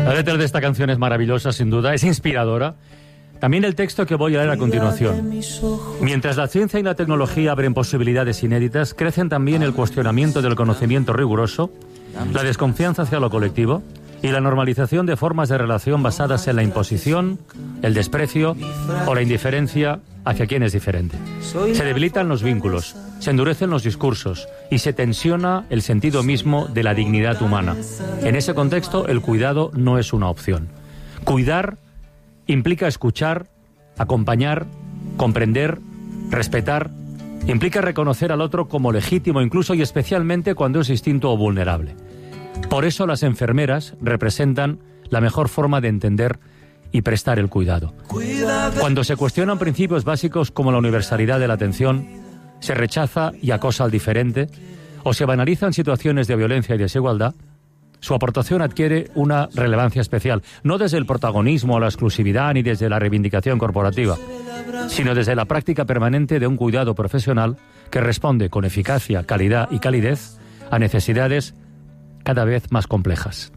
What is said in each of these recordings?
La letra de esta canción es maravillosa, sin duda, es inspiradora. También el texto que voy a leer a continuación. Mientras la ciencia y la tecnología abren posibilidades inéditas, crecen también el cuestionamiento del conocimiento riguroso, la desconfianza hacia lo colectivo y la normalización de formas de relación basadas en la imposición, el desprecio o la indiferencia hacia quien es diferente. Se debilitan los vínculos, se endurecen los discursos y se tensiona el sentido mismo de la dignidad humana. En ese contexto, el cuidado no es una opción. Cuidar implica escuchar, acompañar, comprender, respetar. Implica reconocer al otro como legítimo, incluso y especialmente cuando es distinto o vulnerable. Por eso las enfermeras representan la mejor forma de entender y prestar el cuidado. Cuando se cuestionan principios básicos como la universalidad de la atención, se rechaza y acosa al diferente, o se banalizan situaciones de violencia y desigualdad, su aportación adquiere una relevancia especial, no desde el protagonismo o la exclusividad ni desde la reivindicación corporativa, sino desde la práctica permanente de un cuidado profesional que responde con eficacia, calidad y calidez a necesidades cada vez más complejas.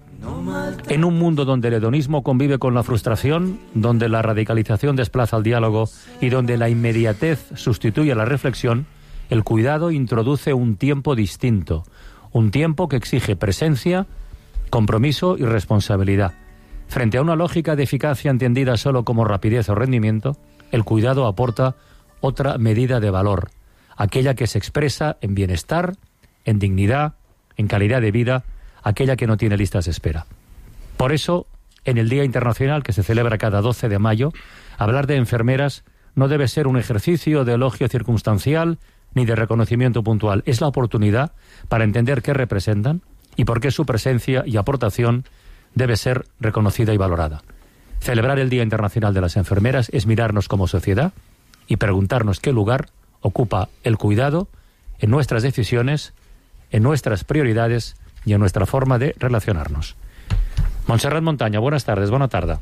En un mundo donde el hedonismo convive con la frustración, donde la radicalización desplaza al diálogo y donde la inmediatez sustituye a la reflexión, el cuidado introduce un tiempo distinto, un tiempo que exige presencia, compromiso y responsabilidad. Frente a una lógica de eficacia entendida solo como rapidez o rendimiento, el cuidado aporta otra medida de valor, aquella que se expresa en bienestar, en dignidad, en calidad de vida, aquella que no tiene listas de espera. Por eso, en el Día Internacional que se celebra cada 12 de mayo, hablar de enfermeras no debe ser un ejercicio de elogio circunstancial ni de reconocimiento puntual. Es la oportunidad para entender qué representan y por qué su presencia y aportación debe ser reconocida y valorada. Celebrar el Día Internacional de las Enfermeras es mirarnos como sociedad y preguntarnos qué lugar ocupa el cuidado en nuestras decisiones, en nuestras prioridades y en nuestra forma de relacionarnos. Montserrat Montaña, buenas tardes, buena tarde.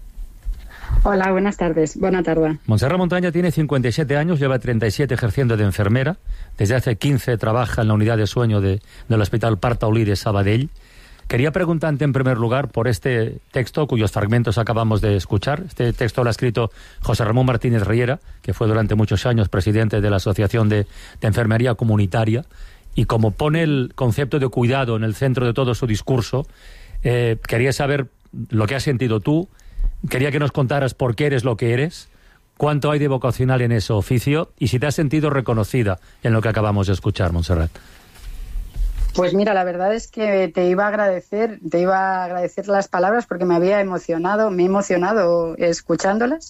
Hola, buenas tardes, buena tarde. Montserrat Montaña tiene 57 años, lleva 37 ejerciendo de enfermera. Desde hace 15 trabaja en la unidad de sueño del Hospital Pare Taulí de Sabadell. Quería preguntarte en primer lugar por este texto cuyos fragmentos acabamos de escuchar. Este texto lo ha escrito José Ramón Martínez Riera, que fue durante muchos años presidente de la Asociación de Enfermería Comunitaria. Y como pone el concepto de cuidado en el centro de todo su discurso, quería saber lo que has sentido tú. Quería que nos contaras por qué eres lo que eres, cuánto hay de vocacional en ese oficio y si te has sentido reconocida en lo que acabamos de escuchar, Montserrat. Pues mira, la verdad es que te iba a agradecer las palabras porque me he emocionado escuchándolas.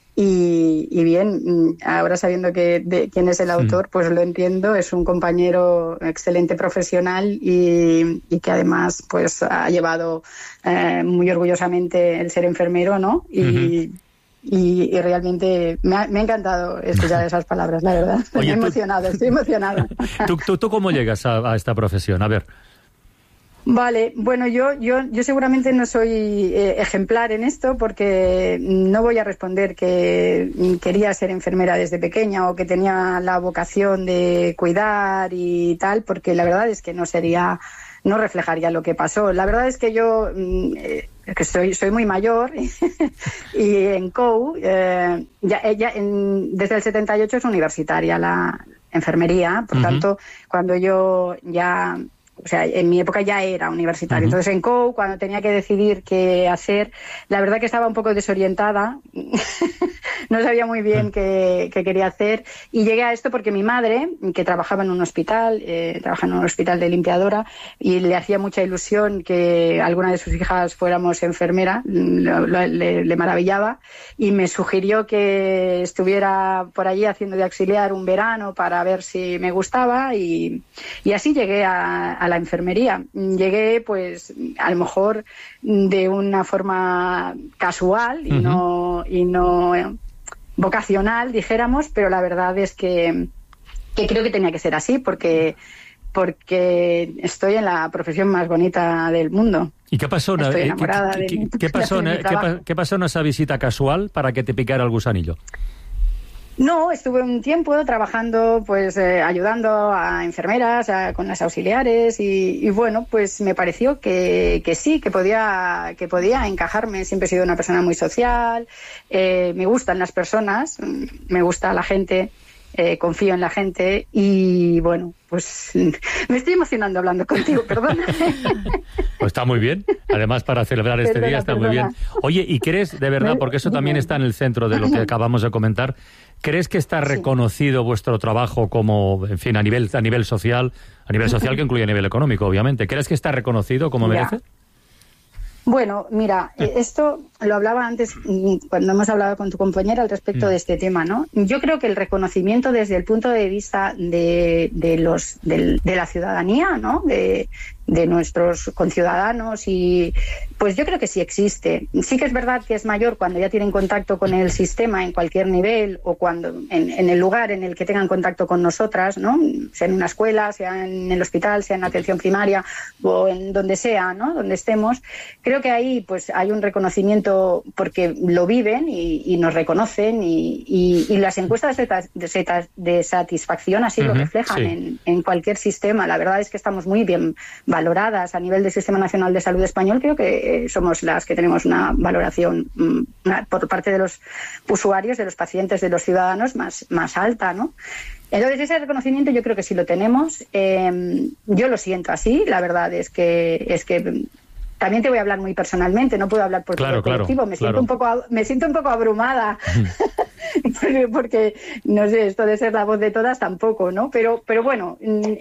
Y bien, ahora sabiendo quién es el autor, pues lo entiendo, es un compañero excelente profesional y que además pues ha llevado muy orgullosamente el ser enfermero, ¿no? Y realmente me ha encantado escuchar esas palabras, la verdad. Oye, estoy emocionada. ¿Tú cómo llegas a esta profesión? A ver. Vale, bueno, yo seguramente no soy ejemplar en esto porque no voy a responder que quería ser enfermera desde pequeña o que tenía la vocación de cuidar y tal, porque la verdad es que no reflejaría lo que pasó. La verdad es que yo que soy muy mayor y en COU desde el 78 es universitaria la enfermería, por tanto, cuando yo ya... O sea, en mi época ya era universitaria. Entonces, en COU, cuando tenía que decidir qué hacer, la verdad que estaba un poco desorientada. No sabía muy bien qué quería hacer. Y llegué a esto porque mi madre, que trabajaba en un hospital, de limpiadora, y le hacía mucha ilusión que alguna de sus hijas fuéramos enfermera, le maravillaba, y me sugirió que estuviera por allí haciendo de auxiliar un verano para ver si me gustaba, y así llegué a la enfermería. Llegué, pues, a lo mejor de una forma casual y no vocacional, dijéramos, pero la verdad es que creo que tenía que ser así porque estoy en la profesión más bonita del mundo. ¿Y qué pasó? Estoy enamorada ¿Qué pasó en esa visita casual para que te picara el gusanillo? No, estuve un tiempo trabajando, pues ayudando a enfermeras, con las auxiliares y bueno, pues me pareció que sí, que podía encajarme. Siempre he sido una persona muy social, me gustan las personas, me gusta la gente. Confío en la gente y bueno, pues me estoy emocionando hablando contigo, perdona. Pues está muy bien, además para celebrar este día está muy bien. Oye, ¿y crees de verdad, porque eso también está en el centro de lo que acabamos de comentar, crees que está reconocido vuestro trabajo como, en fin, a nivel social que incluye a nivel económico, obviamente? ¿Crees que está reconocido como merece? Bueno, mira, esto lo hablaba antes cuando hemos hablado con tu compañera al respecto de este tema, ¿no? Yo creo que el reconocimiento desde el punto de vista de la ciudadanía, ¿no? De nuestros conciudadanos y pues yo creo que sí existe. Sí que es verdad que es mayor cuando ya tienen contacto con el sistema en cualquier nivel o cuando en el lugar en el que tengan contacto con nosotras, ¿no? Sea en una escuela, sea en el hospital, sea en atención primaria o en donde sea, ¿no? Donde estemos. Creo que ahí pues hay un reconocimiento porque lo viven y nos reconocen y las encuestas de satisfacción así lo reflejan en cualquier sistema. La verdad es que estamos muy bien valoradas a nivel del Sistema Nacional de Salud Español. Creo que somos las que tenemos una valoración por parte de los usuarios, de los pacientes, de los ciudadanos más alta, ¿no? Entonces ese reconocimiento yo creo que sí lo tenemos. Yo lo siento así. La verdad es que también te voy a hablar muy personalmente, no puedo hablar por todo el colectivo, me siento un poco abrumada, porque no sé, esto de ser la voz de todas tampoco, ¿no? Pero bueno,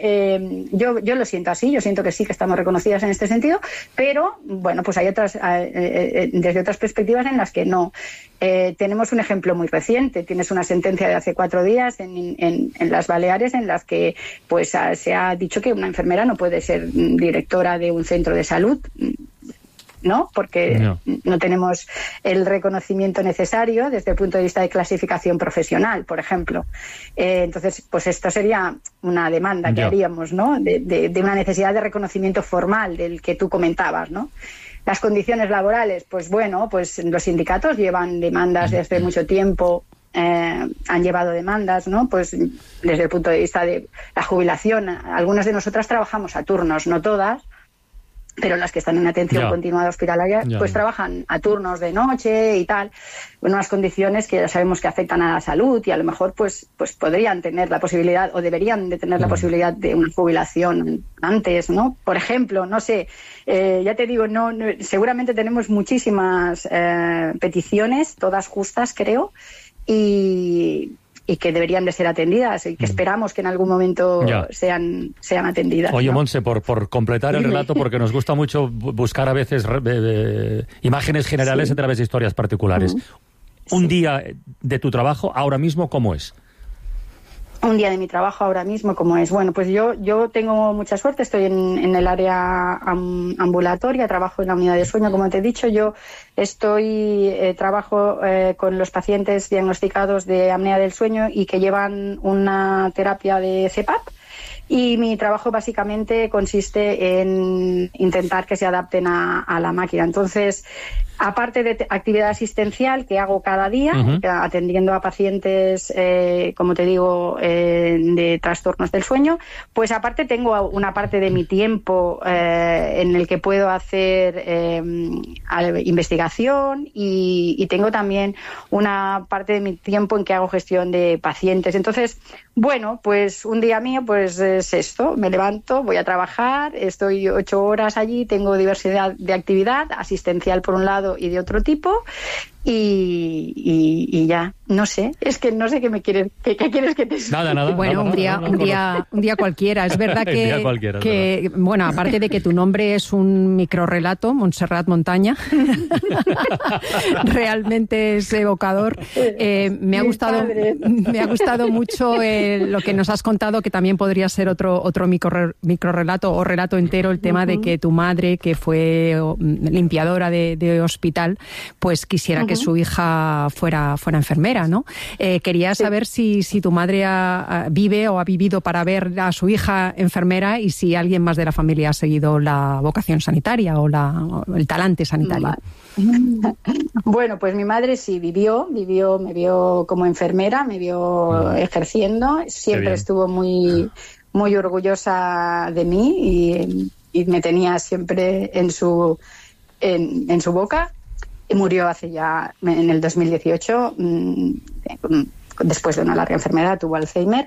yo lo siento así, yo siento que sí que estamos reconocidas en este sentido, pero bueno, pues hay otras, desde otras perspectivas en las que no. Tenemos un ejemplo muy reciente, tienes una sentencia de hace 4 días en las Baleares en las que pues se ha dicho que una enfermera no puede ser directora de un centro de salud, ¿no? Porque no tenemos el reconocimiento necesario desde el punto de vista de clasificación profesional, por ejemplo. Entonces, pues esto sería una demanda que haríamos, ¿no? De una necesidad de reconocimiento formal del que tú comentabas, ¿no? Las condiciones laborales, pues bueno, pues los sindicatos llevan demandas desde mucho tiempo, han llevado demandas, ¿no? Pues desde el punto de vista de la jubilación, algunas de nosotras trabajamos a turnos, no todas, pero las que están en atención continuada hospitalaria, pues trabajan a turnos de noche y tal, en unas condiciones que ya sabemos que afectan a la salud y a lo mejor pues podrían tener la posibilidad o deberían de tener la posibilidad de una jubilación antes, ¿no? Por ejemplo, no sé, ya te digo, no seguramente tenemos muchísimas peticiones, todas justas creo, y que deberían de ser atendidas y que esperamos que en algún momento sean atendidas. Oye, ¿no? Montse, por completar el relato, porque nos gusta mucho buscar a veces imágenes generales a través de historias particulares. Un día de tu trabajo ahora mismo, ¿cómo es? Un día de mi trabajo ahora mismo, ¿cómo es? Bueno, pues yo tengo mucha suerte, estoy en el área ambulatoria, trabajo en la unidad de sueño, como te he dicho. Yo trabajo con los pacientes diagnosticados de apnea del sueño y que llevan una terapia de CPAP. Y mi trabajo básicamente consiste en intentar que se adapten a la máquina. Entonces, aparte de actividad asistencial que hago cada día, atendiendo a pacientes, como te digo, de trastornos del sueño, pues aparte tengo una parte de mi tiempo en el que puedo hacer investigación y tengo también una parte de mi tiempo en que hago gestión de pacientes. Entonces, bueno, pues un día mío pues es esto, me levanto, voy a trabajar, estoy 8 horas allí, tengo diversidad de actividad, asistencial por un lado y de otro tipo, y ya, no sé, es que no sé qué quieres que te explique. Nada. Bueno, un día cualquiera. Es verdad que bueno, aparte de que tu nombre es un microrrelato, Montserrat Montaña, realmente es evocador. Me ha gustado mucho lo que nos has contado, que también podría ser otro microrrelato o relato entero, el tema de que tu madre, que fue limpiadora de hospital, pues quisiera que su hija fuera enfermera, ¿no? Quería saber si tu madre vive o ha vivido para ver a su hija enfermera y si alguien más de la familia ha seguido la vocación sanitaria o el talante sanitario. Bueno, pues mi madre sí me vio como enfermera, me vio ejerciendo, siempre estuvo muy, muy orgullosa de mí y me tenía siempre en su boca. Y murió hace ya, en el 2018, después de una larga enfermedad, tuvo Alzheimer.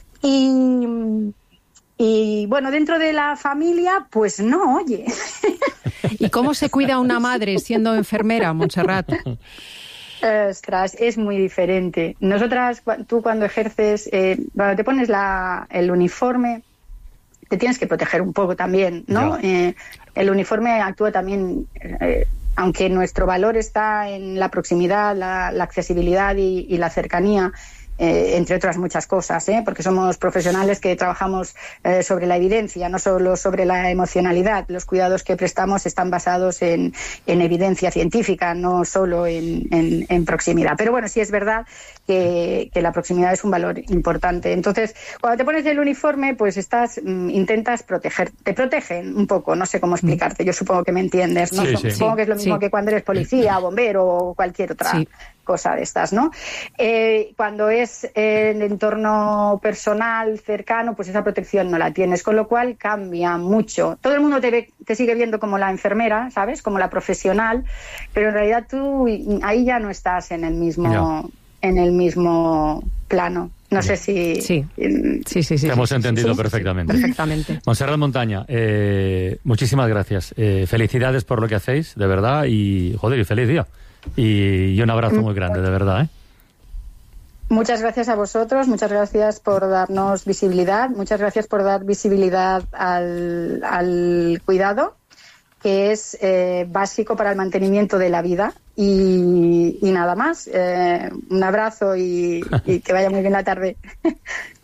Y bueno, dentro de la familia, pues no, oye. ¿Y cómo se cuida una madre siendo enfermera, Montserrat? Ostras, es muy diferente. Nosotras, tú cuando ejerces, cuando te pones el uniforme, te tienes que proteger un poco también, ¿no? El uniforme actúa también, aunque nuestro valor está en la proximidad, la accesibilidad y la cercanía, entre otras muchas cosas, porque somos profesionales que trabajamos sobre la evidencia, no solo sobre la emocionalidad. Los cuidados que prestamos están basados en evidencia científica, no solo en proximidad. Pero bueno, sí es verdad que la proximidad es un valor importante. Entonces, cuando te pones el uniforme, pues intentas proteger, te protegen un poco, no sé cómo explicarte, yo supongo que me entiendes, ¿no? Sí, supongo que es lo mismo que cuando eres policía, bombero o cualquier otra cosa de estas, ¿no? Cuando es el entorno personal, cercano, pues esa protección no la tienes, con lo cual cambia mucho. Todo el mundo te sigue viendo como la enfermera, ¿sabes? Como la profesional, pero en realidad tú ahí ya no estás en el mismo plano. No sé si... Sí. Te hemos entendido perfectamente. Perfectamente. Montserrat Montaña, muchísimas gracias. Felicidades por lo que hacéis, de verdad, y feliz día. Y un abrazo muy grande, de verdad, Muchas gracias a vosotros, muchas gracias por darnos visibilidad, muchas gracias por dar visibilidad al cuidado, que es básico para el mantenimiento de la vida. Y nada más, un abrazo y que vaya muy bien la tarde.